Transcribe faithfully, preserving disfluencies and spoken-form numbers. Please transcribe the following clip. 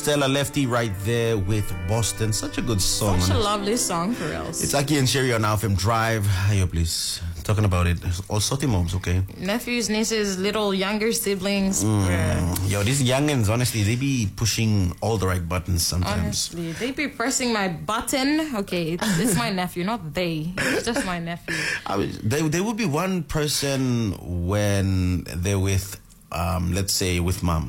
Stella Lefty right there with Boston. Such a good song. Such a lovely song for else. It's Aki and Sherry on F M Drive. Yo, please. Talking about it. All sorty moms, okay? Nephews, nieces, little younger siblings. Mm. Yo, these youngins, honestly, they be pushing all the right buttons sometimes. Honestly, they be pressing my button. Okay, it's, it's my nephew, not they. It's just my nephew. I mean, there, there will be one person when they're with, um, let's say, with mom.